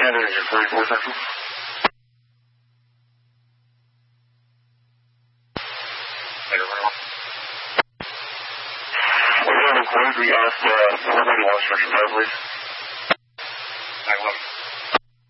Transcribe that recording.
Panda Engine 44 Central. We asked 491 Search and Fire, please. 911.